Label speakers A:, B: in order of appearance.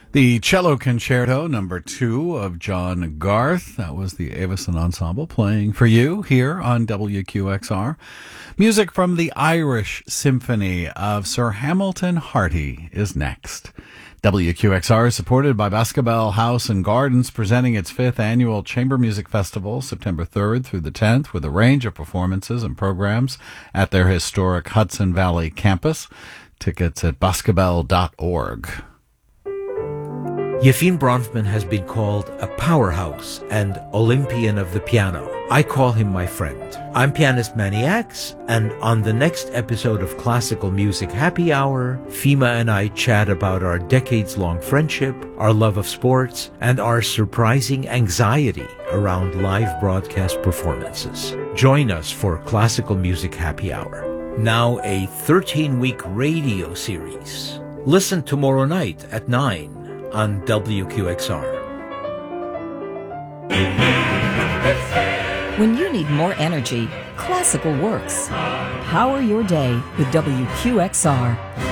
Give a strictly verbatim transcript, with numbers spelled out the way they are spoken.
A: The Cello Concerto, number two of John Garth. That was the Avison Ensemble playing for you here on W Q X R. Music from the Irish Symphony of Sir Hamilton Harty is next. W Q X R is supported by Baskerville House and Gardens, presenting its fifth annual Chamber Music Festival, September third through the tenth, with a range of performances and programs at their historic Hudson Valley campus. Tickets at baskerville dot org.
B: Yefim Bronfman has been called a powerhouse and Olympian of the piano. I call him my friend. I'm pianist Manny Axe, and on the next episode of Classical Music Happy Hour, Fima and I chat about our decades-long friendship, our love of sports, and our surprising anxiety around live broadcast performances. Join us for Classical Music Happy Hour. Now a thirteen-week radio series. Listen tomorrow night at nine. On W Q X R.
C: When you need more energy, classical works. Power your day with W Q X R.